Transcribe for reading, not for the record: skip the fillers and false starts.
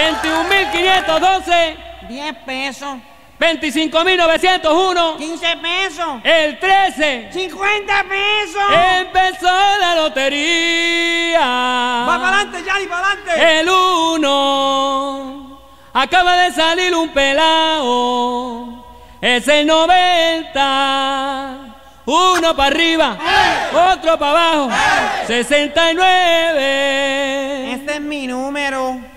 21.512. 10 pesos. 25.901. 15 pesos. El 13. 50 pesos. Empezó la lotería. Va para adelante, Yanni, para adelante. El 1. Acaba de salir un pelao. Es el 90. Uno para arriba, otro para abajo. 69. Este es mi número.